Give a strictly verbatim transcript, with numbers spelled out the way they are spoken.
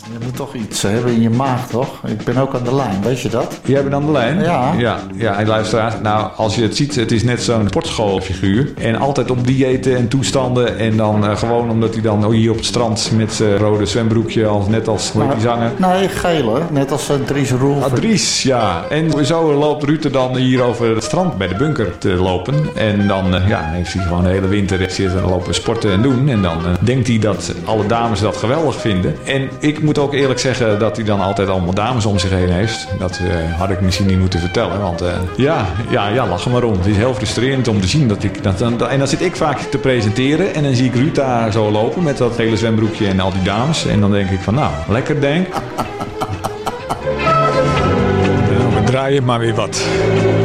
Je moet toch iets hebben in je maag, toch? Ik ben ook aan de lijn, weet je dat? Jij bent aan de lijn? Ja. Ja, ja, en luisteraars. Nou, als je het ziet, het is net zo'n sportschoolfiguur. En altijd op diëten en toestanden. En dan uh, gewoon omdat hij dan hier op het strand met zijn rode zwembroekje, als, net als, hoe heet die zanger? Nee, gele. Net als uh, Dries Roel. Ah, Dries, ja. En zo loopt Ruud dan hier over het strand bij de bunker te lopen. En dan uh, ja, heeft hij gewoon de hele winter zitten lopen sporten en doen. En dan uh, denkt hij dat alle dames dat geweldig vinden. En ik moet ook eerlijk zeggen dat hij dan altijd allemaal dames om zich heen heeft. Dat uh, had ik misschien niet moeten vertellen. Want uh, ja, ja, ja, lach er maar om. Het is heel frustrerend om te zien dat ik... Dat, dat, en dan zit ik vaak te presenteren. En dan zie ik Ruud daar zo lopen met dat hele zwembroekje en al die dames. En dan denk ik van nou, lekker denk. We draaien maar weer wat.